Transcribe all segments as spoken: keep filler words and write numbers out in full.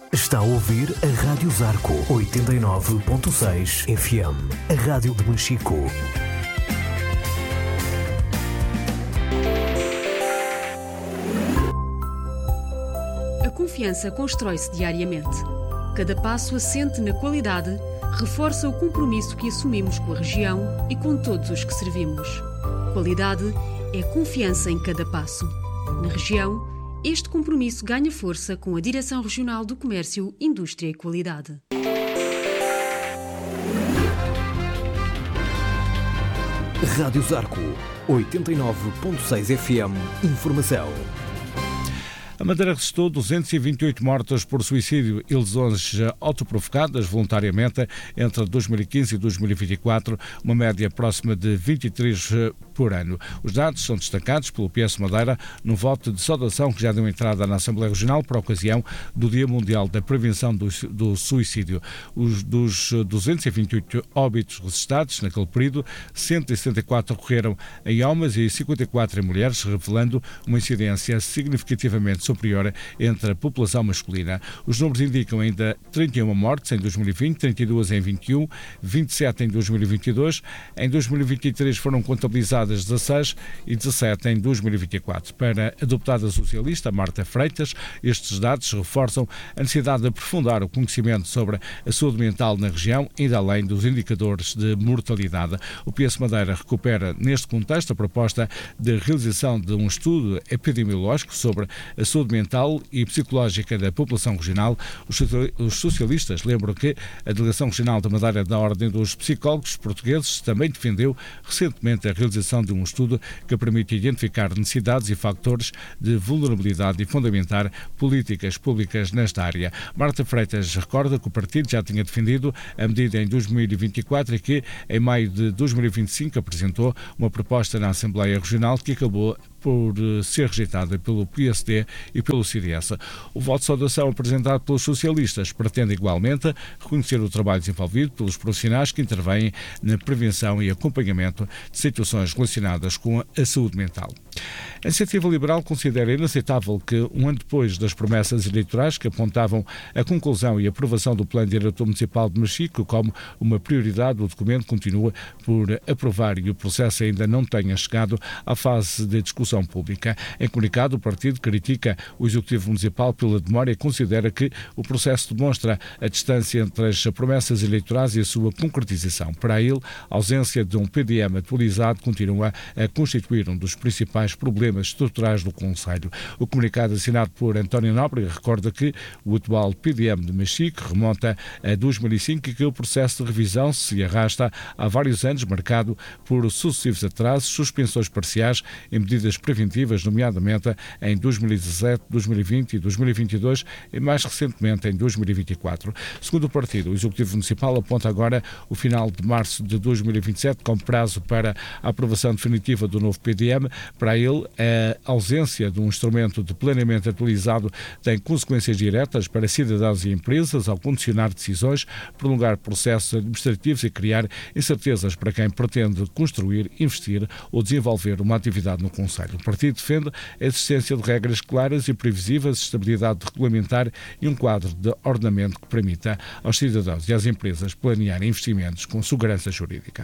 Está a ouvir a Rádio Zarco oitenta e nove ponto seis F M, a rádio de Machico. A confiança constrói-se diariamente. Cada passo assente na qualidade reforça o compromisso que assumimos com a região e com todos os que servimos. Qualidade é confiança em cada passo. Na região, este compromisso ganha força com a Direção Regional do Comércio, Indústria e Qualidade. Rádio Zarco oitenta e nove ponto seis F M. Informação. A Madeira registrou duzentas e vinte e oito mortes por suicídio e lesões autoprovocadas voluntariamente entre dois mil e quinze e dois mil e vinte e quatro, uma média próxima de vinte e três por ano. Os dados são destacados pelo P S Madeira num voto de saudação que já deu entrada na Assembleia Regional por ocasião do Dia Mundial da Prevenção do, do Suicídio. Os dos duzentos e vinte e oito óbitos registrados naquele período, cento e setenta e quatro ocorreram em homens e cinquenta e quatro em mulheres, revelando uma incidência significativamente superior entre a população masculina. Os números indicam ainda trinta e uma mortes em dois mil e vinte, trinta e duas em vinte e um, vinte e sete em dois mil e vinte e dois. Em dois mil e vinte e três foram contabilizadas dezasseis e dezassete em dois mil e vinte e quatro. Para a deputada socialista Marta Freitas, estes dados reforçam a necessidade de aprofundar o conhecimento sobre a saúde mental na região, ainda além dos indicadores de mortalidade. O P S Madeira recupera, neste contexto, a proposta de realização de um estudo epidemiológico sobre a saúde mental e psicológica da população regional. Os socialistas lembram que a Delegação Regional da Madeira da Ordem dos Psicólogos Portugueses também defendeu recentemente a realização de um estudo que permite identificar necessidades e fatores de vulnerabilidade e fundamentar políticas públicas nesta área. Marta Freitas recorda que o partido já tinha defendido a medida em dois mil e vinte e quatro e que, em maio de dois mil e vinte e cinco, apresentou uma proposta na Assembleia Regional que acabou por ser rejeitada pelo P S D e pelo C D S. O voto de saudação apresentado pelos socialistas pretende igualmente reconhecer o trabalho desenvolvido pelos profissionais que intervêm na prevenção e acompanhamento de situações relacionadas com a saúde mental. A Iniciativa Liberal considera inaceitável que, um ano depois das promessas eleitorais que apontavam a conclusão e aprovação do Plano Diretor Municipal de Machico como uma prioridade, o documento continua por aprovar e o processo ainda não tenha chegado à fase de discussão pública. Em comunicado, o partido critica o Executivo Municipal pela demora e considera que o processo demonstra a distância entre as promessas eleitorais e a sua concretização. Para ele, a ausência de um P D M atualizado continua a constituir um dos principais problemas estruturais do Conselho. O comunicado assinado por António Nóbrega recorda que o atual P D M de Machico remonta a dois mil e cinco e que o processo de revisão se arrasta há vários anos, marcado por sucessivos atrasos, suspensões parciais em medidas preventivas, nomeadamente em dois mil e dezassete, dois mil e vinte e dois mil e vinte e dois e mais recentemente em dois mil e vinte e quatro. Segundo o partido, o Executivo Municipal aponta agora o final de março de dois mil e vinte e sete como prazo para a aprovação definitiva do novo P D M. Para ele, a ausência de um instrumento de planeamento atualizado tem consequências diretas para cidadãos e empresas ao condicionar decisões, prolongar processos administrativos e criar incertezas para quem pretende construir, investir ou desenvolver uma atividade no Conselho. O partido defende a existência de regras claras e previsíveis, estabilidade regulamentar e um quadro de ordenamento que permita aos cidadãos e às empresas planear investimentos com segurança jurídica.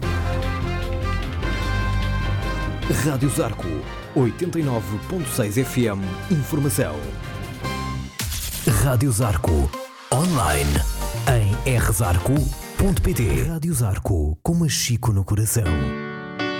Rádio Zarco oitenta e nove ponto seis F M. Informação. Rádio Zarco. Online em r zarco ponto p t. Rádio Zarco, com Machico no coração.